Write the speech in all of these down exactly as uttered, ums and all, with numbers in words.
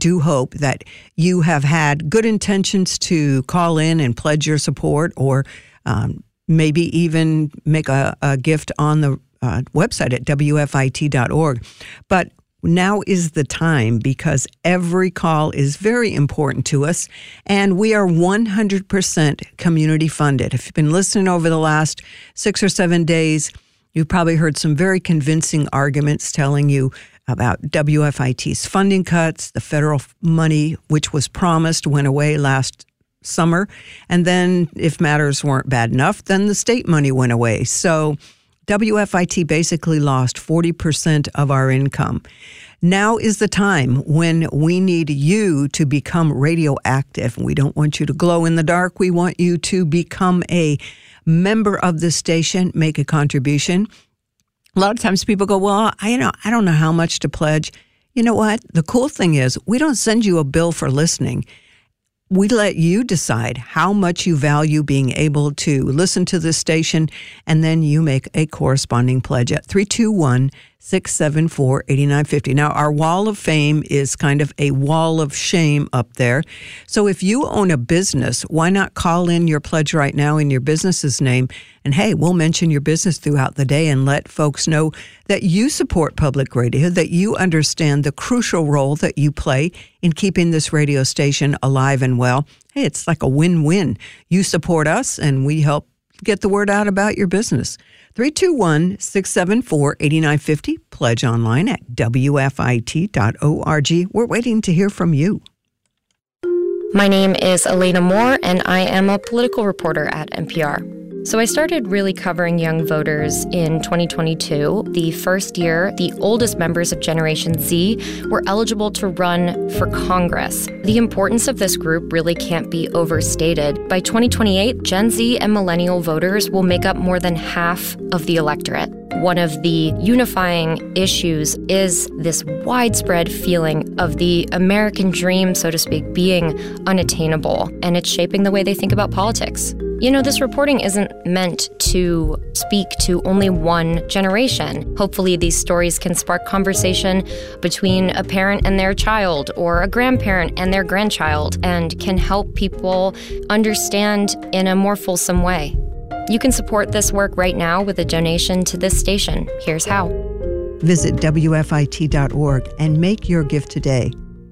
do hope that you have had good intentions to call in and pledge your support, or um, maybe even make a, a gift on the uh, website at W F I T dot org. But now is the time, because every call is very important to us, and we are one hundred percent community funded. If you've been listening over the last six or seven days, you've probably heard some very convincing arguments telling you about W F I T's funding cuts. The federal money, which was promised, went away last summer. And then if matters weren't bad enough, then the state money went away. So W F I T basically lost forty percent of our income. Now is the time when we need you to become radioactive. We don't want you to glow in the dark. We want you to become a member of the station, make a contribution. A lot of times people go, well, I, you know, I don't know how much to pledge. You know what? The cool thing is we don't send you a bill for listening. We let you decide how much you value being able to listen to this station, and then you make a corresponding pledge at three two one, six seven four, eight nine five zero. Now, our wall of fame is kind of a wall of shame up there. So if you own a business, why not call in your pledge right now in your business's name? And hey, we'll mention your business throughout the day and let folks know that you support public radio, that you understand the crucial role that you play in keeping this radio station alive and well. Hey, it's like a win-win. You support us, and we help get the word out about your business. three two one, six seven four, eight nine five zero. Pledge online at W F I T dot org. We're waiting to hear from you. My name is Elena Moore, and I am a political reporter at N P R. So I started really covering young voters in twenty twenty-two. The first year, the oldest members of Generation Z were eligible to run for Congress. The importance of this group really can't be overstated. By twenty twenty-eight, Gen Z and millennial voters will make up more than half of the electorate. One of the unifying issues is this widespread feeling of the American dream, so to speak, being unattainable, and it's shaping the way they think about politics. You know, this reporting isn't meant to speak to only one generation. Hopefully, these stories can spark conversation between a parent and their child, or a grandparent and their grandchild, and can help people understand in a more fulsome way. You can support this work right now with a donation to this station. Here's how. Visit W F I T dot org and make your gift today.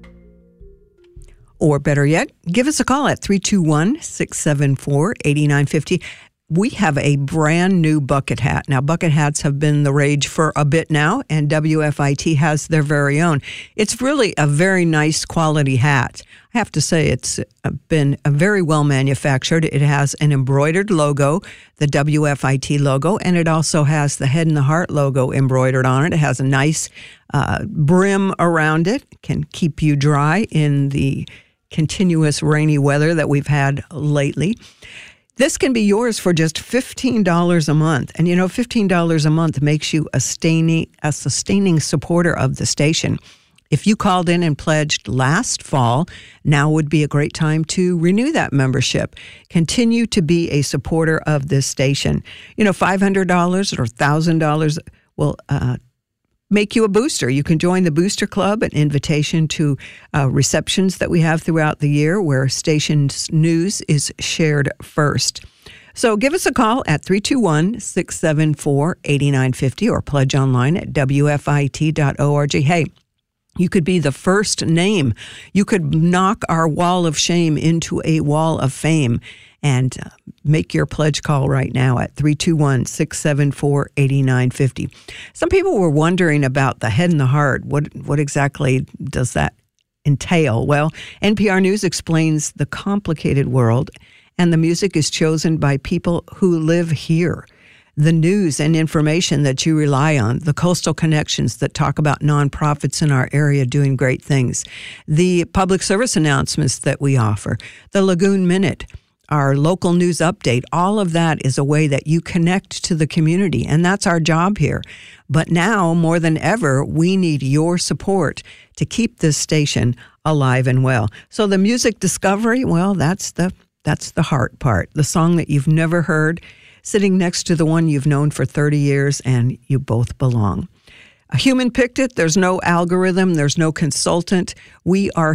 Or better yet, give us a call at three two one, six seven four, eight nine five zero. We have a brand new bucket hat. Now, bucket hats have been the rage for a bit now, and W F I T has their very own. It's really a very nice quality hat. I have to say it's been very well manufactured. It has an embroidered logo, the W F I T logo, and it also has the Head and the Heart logo embroidered on it. It has a nice uh, brim around it. It can keep you dry in the continuous rainy weather that we've had lately. This can be yours for just fifteen dollars a month. And you know, fifteen dollars a month makes you a sustaining, a sustaining supporter of the station. If you called in and pledged last fall, now would be a great time to renew that membership. Continue to be a supporter of this station. You know, five hundred dollars or one thousand dollars will uh, make you a booster. You can join the Booster Club, an invitation to uh, receptions that we have throughout the year where station's news is shared first. So give us a call at three two one, six seven four, eight nine five zero or pledge online at W F I T dot org. Hey, you could be the first name. You could knock our wall of shame into a wall of fame. And uh, make your pledge call right now at three two one, six seven four, eight nine five zero. Some people were wondering about the Head and the Heart. What, what exactly does that entail? Well, N P R News explains the complicated world, and the music is chosen by people who live here. The news and information that you rely on, the coastal connections that talk about nonprofits in our area doing great things, the public service announcements that we offer, the Lagoon Minute, our local news update, all of that is a way that you connect to the community, and that's our job here. But now, more than ever, we need your support to keep this station alive and well. So the music discovery, well, that's the that's the heart part, the song that you've never heard, sitting next to the one you've known for thirty years, and you both belong. A human picked it. There's no algorithm. There's no consultant. We are